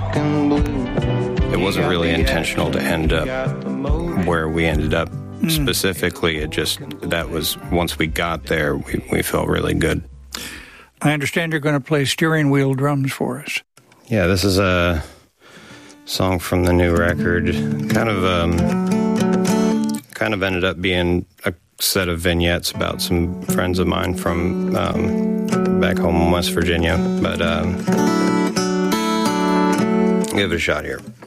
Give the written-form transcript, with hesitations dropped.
It wasn't really intentional to end up where we ended up specifically. It just, that was, once we got there, we felt really good. I understand you're going to play steering wheel drums for us. Yeah, this is a song from the new record. Kind of ended up being a set of vignettes about some friends of mine from back home in West Virginia. But give it a shot here.